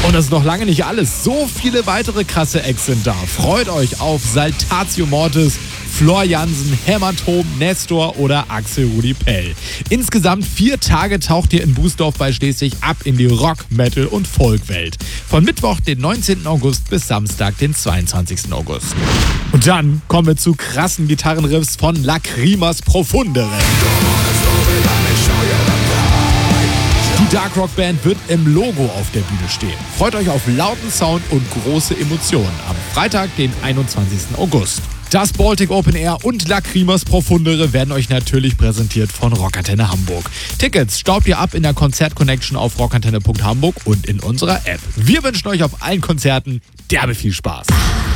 Und das ist noch lange nicht alles. So viele weitere krasse Acts sind da. Freut euch auf Saltatio Mortis, Flor Jansen, Hämatom, Nestor oder Axel Rudi Pell. Insgesamt 4 Tage taucht ihr in Bußdorf bei Schleswig ab in die Rock-, Metal- und Folk-Welt. Von Mittwoch, den 19. August bis Samstag, den 22. August. Und dann kommen wir zu krassen Gitarrenriffs von Lacrimas Profundere. Die Dark Rock Band wird im Logo auf der Bühne stehen. Freut euch auf lauten Sound und große Emotionen am Freitag, den 21. August. Das Baltic Open Air und Lacrimas Profundere werden euch natürlich präsentiert von Rockantenne Hamburg. Tickets staubt ihr ab in der Konzert-Connection auf rockantenne.hamburg und in unserer App. Wir wünschen euch auf allen Konzerten derbe viel Spaß.